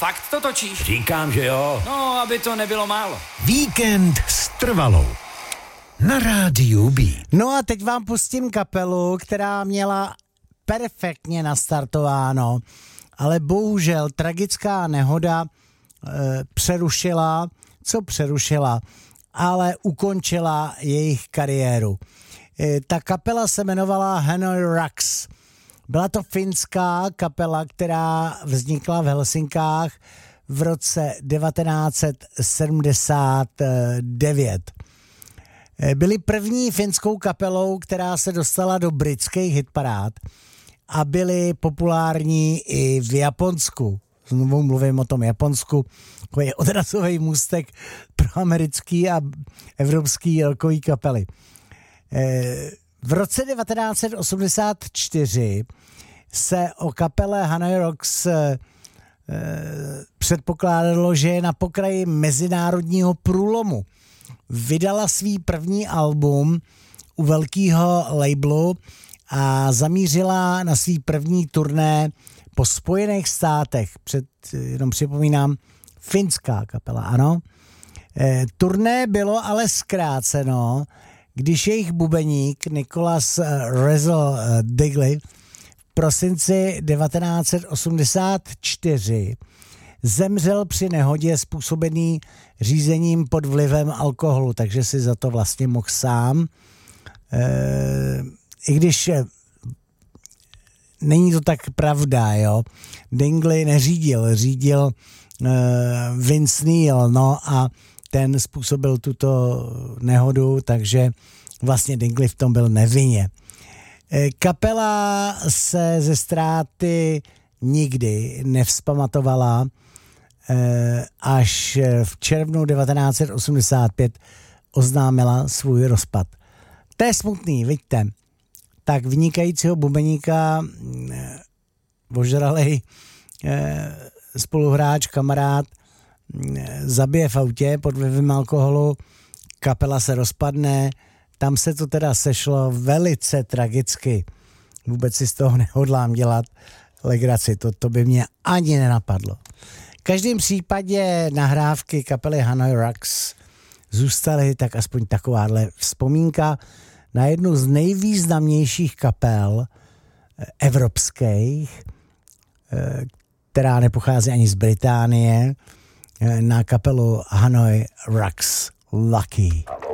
Fakt to točíš? Říkám, že jo. No, aby to nebylo málo. Víkend s Trvalou. Na rádiu B. No a teď vám pustím kapelu, která měla perfektně nastartováno, ale bohužel tragická nehoda přerušila, ale ukončila jejich kariéru. Ta kapela se jmenovala Hanoi Rocks. Byla to finská kapela, která vznikla v Helsinkách v roce 1979. Byli první finskou kapelou, která se dostala do britských hitparád a byli populární i v Japonsku. Znovu mluvím o tom Japonsku, takový odrazový můstek pro americký a evropský rockový kapely. V roce 1984 se o kapele Hanoi Rocks předpokládalo, že je na pokraji mezinárodního průlomu. Vydala svý první album u velkého labelu a zamířila na svý první turné po Spojených státech. Jenom připomínám, finská kapela, ano. Turné bylo ale zkráceno, když jejich bubeník Nicholas Rezel Digley v prosinci 1984 zemřel při nehodě způsobený řízením pod vlivem alkoholu, takže si za to vlastně mohl sám. I když není to tak pravda, jo. Dingley řídil Vince Neil, no a ten způsobil tuto nehodu, takže vlastně Dingley v tom byl nevinně. Kapela se ze ztráty nikdy nevzpamatovala, až v červnu 1985 oznámila svůj rozpad. To je smutný, vidíte. Tak vynikajícího bubeníka ožralej spoluhráč, kamarád zabije v autě pod vlivem alkoholu, kapela se rozpadne, tam se to teda sešlo velice tragicky. Vůbec si z toho nehodlám dělat legraci, to by mě ani nenapadlo. V každém případě nahrávky kapely Hanoi Rocks zůstaly tak aspoň takováhle vzpomínka na jednu z nejvýznamnějších kapel evropských, která nepochází ani z Británie, na kapelu Hanoi Rocks. Lucky.